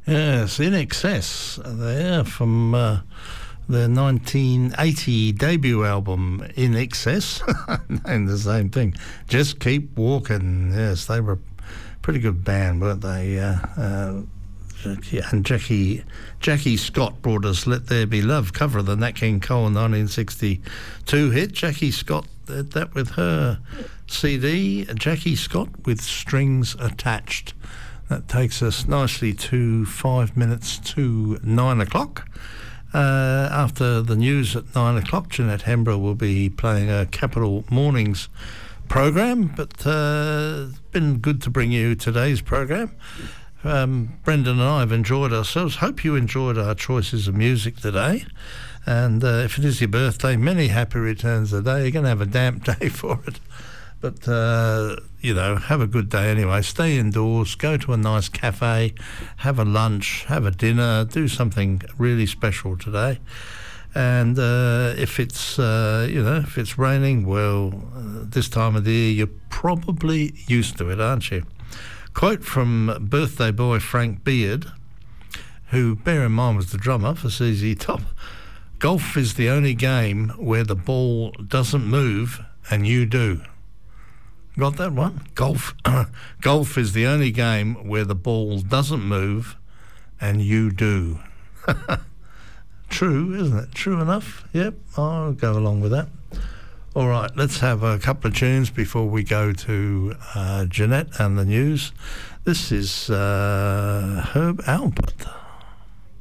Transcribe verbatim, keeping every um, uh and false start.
Yes, In Excess there from uh, their nineteen eighty debut album, In Excess, and the same thing. Just Keep Walking. Yes, they were a pretty good band, weren't they? Uh, uh, and Jackie Jackie Scott brought us Let There Be Love, cover of the Nat King Cole nineteen sixty-two hit. Jackie Scott did that with her C D, Jackie Scott with Strings Attached. That takes us nicely to five minutes to nine o'clock. Uh, after the news at nine o'clock, Jeanette Hembrough will be playing a Capital Mornings program, but uh, it's been good to bring you today's program. Um, Brendan and I have enjoyed ourselves. Hope you enjoyed our choices of music today. And uh, if it is your birthday, many happy returns today. You're going to have a damp day for it. But, uh, you know, have a good day anyway. Stay indoors, go to a nice cafe, have a lunch, have a dinner, do something really special today. And uh, if it's, uh, you know, if it's raining, well, uh, this time of the year, you're probably used to it, aren't you? Quote from birthday boy Frank Beard, who, bear in mind, was the drummer for Z Z Top. Golf is the only game where the ball doesn't move and you do. Got that one? Golf. Golf is the only game where the ball doesn't move and you do. True, isn't it? True enough? Yep, I'll go along with that. All right, let's have a couple of tunes before we go to uh, Jeanette and the news. This is uh, Herb Alpert.